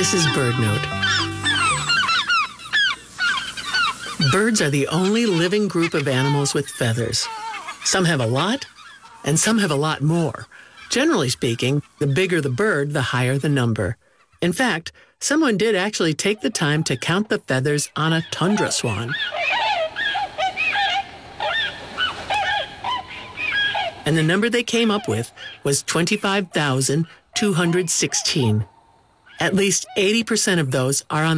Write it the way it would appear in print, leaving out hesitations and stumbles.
This is BirdNote. Birds are the only living group of animals with feathers. Some have a lot, and some have a lot more. Generally speaking, the bigger the bird, the higher the number. In fact, someone did actually take the time to count the feathers on a tundra swan. And the number they came up with was 25,216. At least 80% of those are on